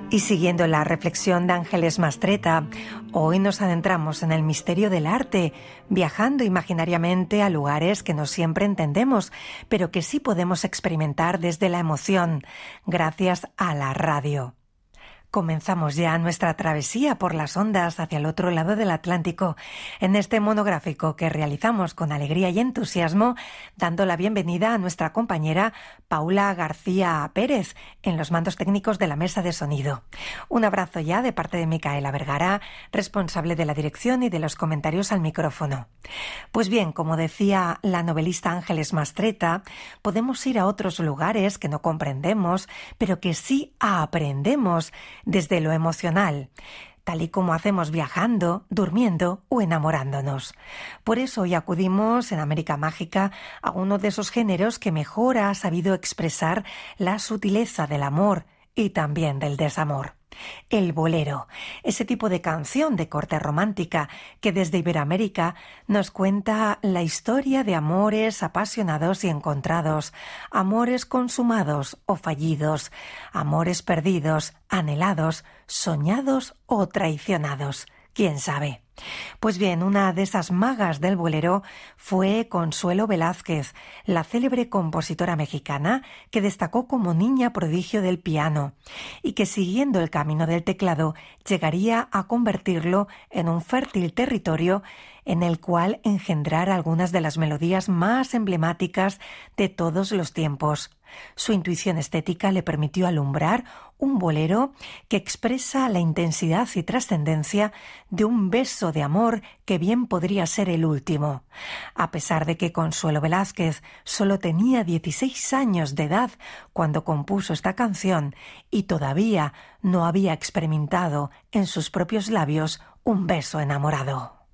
Y siguiendo la reflexión de Ángeles Mastretta, hoy nos adentramos en el misterio del arte, viajando imaginariamente a lugares que no siempre entendemos, pero que sí podemos experimentar desde la emoción, gracias a la radio. Comenzamos ya nuestra travesía por las ondas hacia el otro lado del Atlántico, en este monográfico que realizamos con alegría y entusiasmo, dando la bienvenida a nuestra compañera Paula García Pérez en los mandos técnicos de la mesa de sonido. Un abrazo ya de parte de Micaela Vergara, responsable de la dirección y de los comentarios al micrófono. Pues bien, como decía la novelista Ángeles Mastretta, podemos ir a otros lugares que no comprendemos, pero que sí aprendemos desde lo emocional, tal y como hacemos viajando, durmiendo o enamorándonos. Por eso hoy acudimos en América Mágica a uno de esos géneros que mejor ha sabido expresar la sutileza del amor y también del desamor. El bolero, ese tipo de canción de corte romántica que desde Iberoamérica nos cuenta la historia de amores apasionados y encontrados, amores consumados o fallidos, amores perdidos, anhelados, soñados o traicionados. ¿Quién sabe? Pues bien, una de esas magas del bolero fue Consuelo Velázquez, la célebre compositora mexicana que destacó como niña prodigio del piano y que siguiendo el camino del teclado llegaría a convertirlo en un fértil territorio en el cual engendrar algunas de las melodías más emblemáticas de todos los tiempos. Su intuición estética le permitió alumbrar un bolero que expresa la intensidad y trascendencia de un beso de amor que bien podría ser el último. A pesar de que Consuelo Velázquez solo tenía 16 años de edad cuando compuso esta canción y todavía no había experimentado en sus propios labios un beso enamorado.